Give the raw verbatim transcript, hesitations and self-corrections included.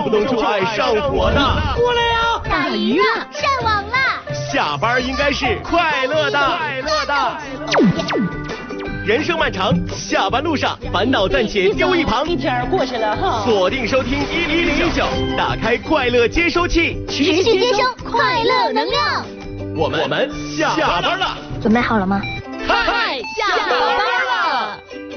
不动就爱上火的。 过来呀！ 打鱼了，上网了。 下班应该是快乐的，快乐的。人生漫长，下班路上烦恼暂且丢一旁。 一天过去了哈。 锁定收听一零零九，打开快乐接收器， 持续接收快乐能量。 我们我们下班了， 准备好了吗？ 嗨， 下班。